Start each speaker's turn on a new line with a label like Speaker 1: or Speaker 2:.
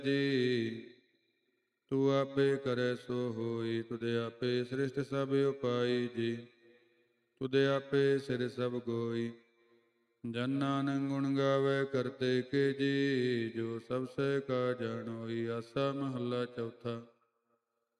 Speaker 1: ਜੀ ਤੂੰ ਆਪੇ ਕਰੈ ਸੋ ਹੋਈ, ਤੁਧੇ ਆਪੇ ਸ੍ਰਿਸ਼ਟ ਸਭ ਉਪਾਈ ਜੀ। ਤੁਧੇ ਆਪੇ ਸਿਰ ਸਭ ਗੋਈ, ਜਨ ਨਾਨਕ ਗੁਣ ਗਾਵੇ ਕਰਤੇ ਕੇ ਜੀ। ਜੋ ਸਭ ਸੇ ਕਾ ਜਾਣੋਈ, ਆਸਾ ਮਹੱਲਾ ਚੌਥਾ।